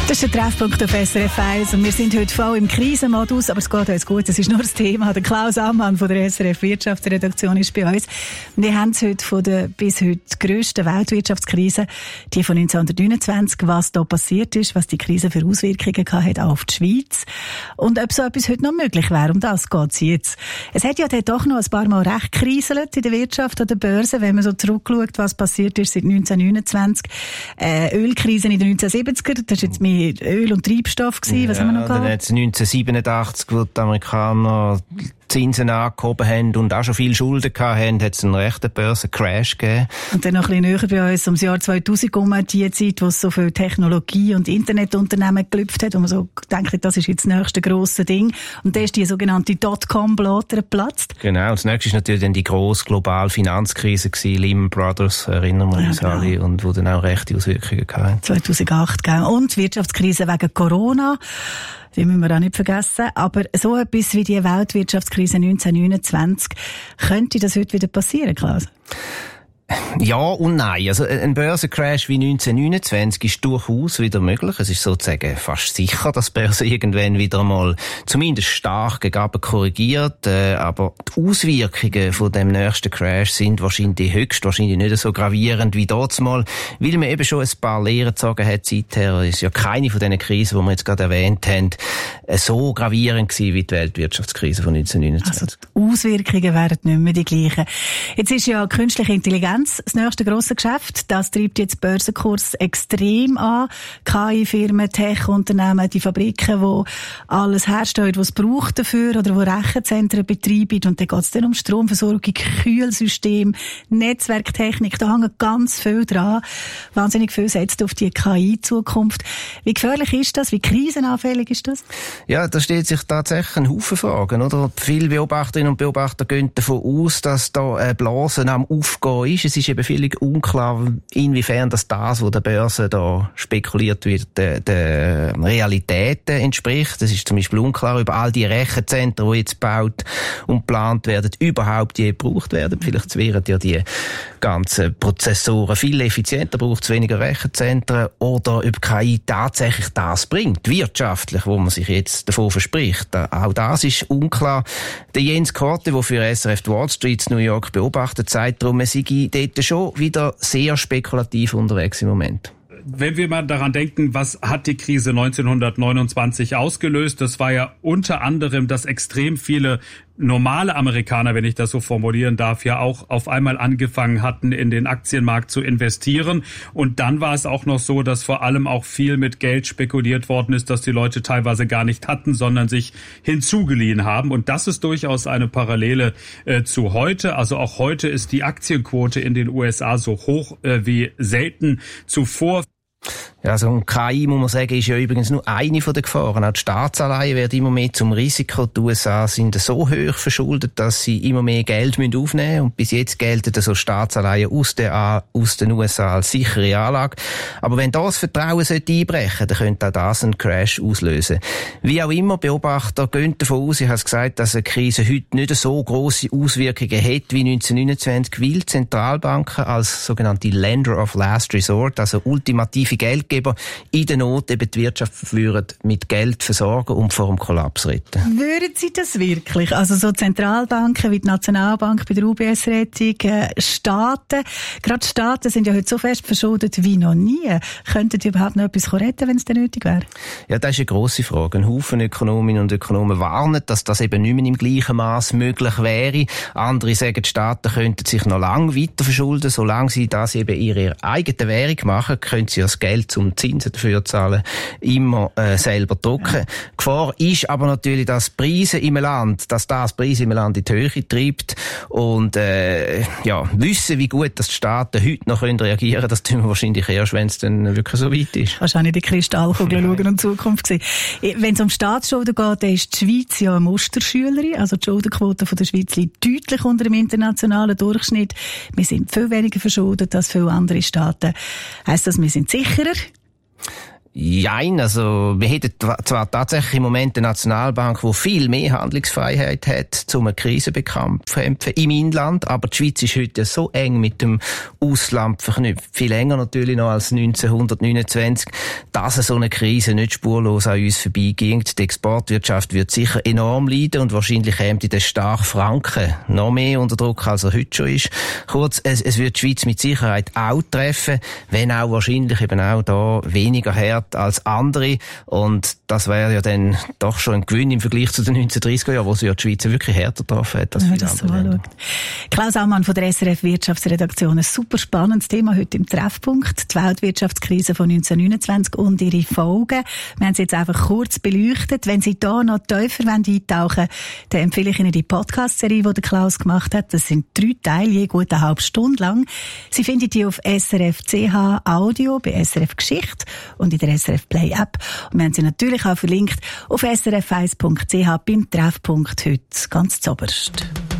Das ist der Treffpunkt auf SRF 1 und wir sind heute voll im Krisenmodus, aber es geht uns gut, es ist nur das Thema. Der Klaus Ammann von der SRF Wirtschaftsredaktion ist bei uns. Wir haben es heute von der bis heute grössten Weltwirtschaftskrise, die von 1929, was da passiert ist, was die Krise für Auswirkungen hat auf die Schweiz und ob so etwas heute noch möglich wäre. Um das geht es jetzt. Es hat ja dann doch noch ein paar Mal recht kriselt in der Wirtschaft an der Börse, wenn man so zurückschaut, was passiert ist seit 1929. Ölkrise in den 1970er, das ist jetzt mehr Öl und Treibstoff gewesen. Was haben wir noch gehabt? Dann hat es 1987, wo die Amerikaner Zinsen angehoben haben und auch schon viel Schulden hatten, hat es einen rechten Börsencrash gegeben. Und dann noch ein bisschen näher bei uns, ums Jahr 2000 die Zeit, wo es so viel Technologie- und Internetunternehmen gelüpft hat, wo man so denkt, das ist jetzt das nächste grosse Ding. Und da ist die sogenannte Dotcom-Blase geplatzt. Genau, und das nächste ist natürlich dann die grosse globale Finanzkrise gewesen, Lehman Brothers, erinnern wir uns alle, und wo dann auch rechte Auswirkungen hatten. 2008, gell. Und die Wirtschaftskrise wegen Corona. Die müssen wir auch nicht vergessen. Aber so etwas wie die Weltwirtschaftskrise 1929, könnte das heute wieder passieren, Klaus? Ja und nein. Also ein Börsencrash wie 1929 ist durchaus wieder möglich. Es ist sozusagen fast sicher, dass die Börse irgendwann wieder mal zumindest stark gegen korrigiert. Aber die Auswirkungen von dem nächsten Crash sind höchstwahrscheinlich nicht so gravierend wie dort mal, weil man eben schon ein paar Lehren gezogen hat seither. Es ist ja keine von diesen Krisen, die wir jetzt gerade erwähnt haben, so gravierend gewesen wie die Weltwirtschaftskrise von 1929. Also die Auswirkungen wären nicht mehr die gleichen. Jetzt ist ja künstliche Intelligenz das nächste grosse Geschäft. Das treibt jetzt den Börsenkurs extrem an. KI-Firmen, Tech-Unternehmen, die Fabriken, die alles herstellen, was es braucht dafür, oder wo Rechenzentren betreiben. Und dann geht es dann um Stromversorgung, Kühlsystem, Netzwerktechnik. Da hängt ganz viel dran. Wahnsinnig viel setzt auf die KI-Zukunft. Wie gefährlich ist das? Wie krisenanfällig ist das? Ja, da steht sich tatsächlich ein Haufen Fragen, oder? Viele Beobachterinnen und Beobachter gehen davon aus, dass da eine Blase am Aufgehen ist. Es ist eben völlig unklar, inwiefern das, was der Börse da spekuliert wird, der Realität entspricht. Es ist zum Beispiel unklar, ob all die Rechenzentren, die jetzt gebaut und geplant werden, überhaupt je gebraucht werden. Vielleicht wären ja die ganzen Prozessoren viel effizienter, braucht es weniger Rechenzentren, oder ob KI tatsächlich das bringt, wirtschaftlich, wo man sich jetzt davon verspricht. Auch das ist unklar. Der Jens Korte, der für SRF Wall Street New York beobachtet, sagt darum, es sei dort schon wieder sehr spekulativ unterwegs im Moment. Wenn wir mal daran denken, was hat die Krise 1929 ausgelöst? Das war ja unter anderem, dass extrem viele normale Amerikaner, wenn ich das so formulieren darf, ja auch auf einmal angefangen hatten, in den Aktienmarkt zu investieren. Und dann war es auch noch so, dass vor allem auch viel mit Geld spekuliert worden ist, das die Leute teilweise gar nicht hatten, sondern sich hinzugeliehen haben. Und das ist durchaus eine Parallele zu heute. Also auch heute ist die Aktienquote in den USA so hoch wie selten zuvor. Ja, also ein KI, muss man sagen, ist ja übrigens nur eine von den Gefahren. Auch die Staatsanleihen werden immer mehr zum Risiko. Die USA sind so hoch verschuldet, dass sie immer mehr Geld aufnehmen müssen. Und bis jetzt gelten so Staatsanleihen aus den USA als sichere Anlage. Aber wenn das Vertrauen einbrechen sollte, dann könnte auch das einen Crash auslösen. Wie auch immer, Beobachter gehen davon aus, ich habe es gesagt, dass eine Krise heute nicht so grosse Auswirkungen hat wie 1929, weil Zentralbanken als sogenannte Lender of Last Resort, also ultimative Geldgeber, in der Not eben die Wirtschaft verführen, mit Geld versorgen und vor dem Kollaps retten. Würden Sie das wirklich? Also so Zentralbanken wie die Nationalbank bei der UBS-Rettung, Staaten, gerade Staaten sind ja heute so fest verschuldet wie noch nie. Könnten die überhaupt noch etwas retten, wenn es denn nötig wäre? Ja, das ist eine grosse Frage. Ein Haufen Ökonominnen und Ökonomen warnen, dass das eben nicht mehr im gleichen Maß möglich wäre. Andere sagen, die Staaten könnten sich noch lange weiter verschulden. Solange sie das eben ihre eigene Währung machen, können sie das Geld zum Zinsen dafür zahlen, immer selber drucken. Ja. Gefahr ist aber natürlich, dass das Preise im Land in die Höhe treibt. Und wissen, wie gut dass die Staaten heute noch reagieren können, das tun wir wahrscheinlich erst, wenn es dann wirklich so weit ist. Wahrscheinlich die Kristallkugel schauen und Zukunft sehen. Wenn es um Staatsschulden geht, dann ist die Schweiz ja eine Musterschülerin. Also die Schuldenquote von der Schweiz liegt deutlich unter dem internationalen Durchschnitt. Wir sind viel weniger verschuldet als viele andere Staaten. Heisst das, wir sind sicherer? Jein, also wir hätten zwar tatsächlich im Moment eine Nationalbank, die viel mehr Handlungsfreiheit hat, um eine Krise zu bekämpfen im Inland, aber die Schweiz ist heute so eng mit dem Ausland verknüpft, viel länger natürlich noch als 1929, dass so eine Krise nicht spurlos an uns vorbeigeht. Die Exportwirtschaft wird sicher enorm leiden und wahrscheinlich kommt der starke Franken noch mehr unter Druck, als er heute schon ist. Kurz, es wird die Schweiz mit Sicherheit auch treffen, wenn auch wahrscheinlich eben auch da weniger hart als andere. Und das wäre ja dann doch schon ein Gewinn im Vergleich zu den 1930er Jahren, wo sie ja die Schweiz wirklich härter getroffen hat als viele andere Länder. Klaus Ammann von der SRF Wirtschaftsredaktion. Ein super spannendes Thema heute im Treffpunkt. Die Weltwirtschaftskrise von 1929 und ihre Folgen. Wir haben sie jetzt einfach kurz beleuchtet. Wenn Sie da noch tiefer eintauchen wollen, dann empfehle ich Ihnen die Podcast-Serie, die der Klaus gemacht hat. Das sind 3 Teile, je gut eine halbe Stunde lang. Sie finden die auf SRF.ch Audio, bei SRF Geschichte und in der SRF Play App. Und wir haben sie natürlich auch verlinkt auf srf1.ch beim Treffpunkt heute ganz zoberst.